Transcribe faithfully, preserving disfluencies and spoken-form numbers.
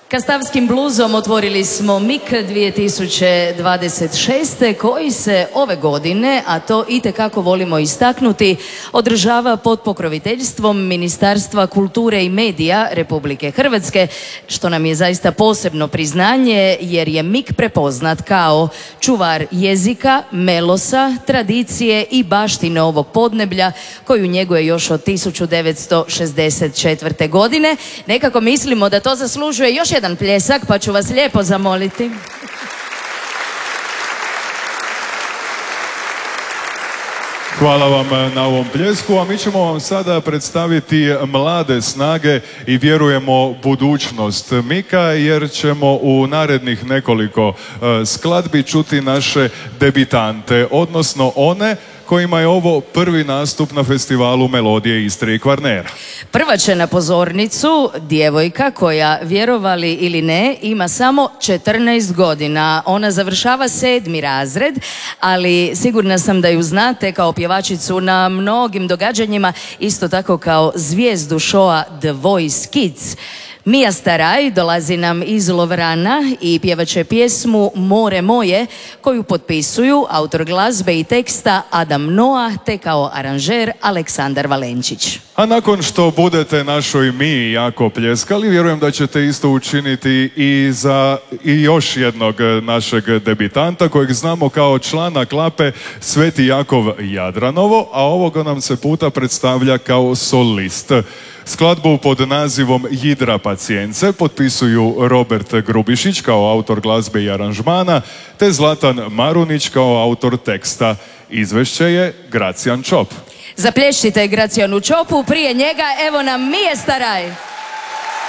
Kastavskim bluzom otvorili smo M I K dvije tisuće dvadeset šeste koji se ove godine, a to itekako volimo istaknuti, održava pod pokroviteljstvom Ministarstva kulture i medija Republike Hrvatske, što nam je zaista posebno priznanje jer je M I K prepoznat kao čuvar jezika, melosa, tradicije i baštine ovog podneblja koju njeguje još od tisuću devetsto šezdeset četvrte. godine. Nekako mislimo da to zaslužuje još jedan pljesak, pa ću vas lijepo zamoliti. Hvala vam na ovom pljesku, a mi ćemo vam sada predstaviti mlade snage i vjerujemo budućnost M I K-a, jer ćemo u narednih nekoliko skladbi čuti naše debitante, odnosno one kojima je ovo prvi nastup na festivalu Melodije Istre i Kvarnera. Prva će na pozornicu djevojka koja, vjerovali ili ne, ima samo četrnaest godina. Ona završava sedmi razred, ali sigurna sam da ju znate kao pjevačicu na mnogim događanjima, isto tako kao zvijezdu šoa The Voice Kids. Mija Staraj dolazi nam iz Lovrana i pjevat će pjesmu More moje, koju potpisuju autor glazbe i teksta Adam Noa, te kao aranžer Aleksandar Valenčić. A nakon što budete našoj Miji jako pljeskali, vjerujem da ćete isto učiniti i za i još jednog našeg debitanta kojeg znamo kao člana klape Sveti Jakov Jadranovo, a ovoga nam se puta predstavlja kao solist. Skladbu pod nazivom Jidra pacijence potpisuju Robert Grubišić kao autor glazbe i aranžmana, te Zlatan Marunić kao autor teksta. Izvešće je Gracijan Čop. Zaplješćite Gracijanu Čopu, prije njega evo nam Mije Staraj.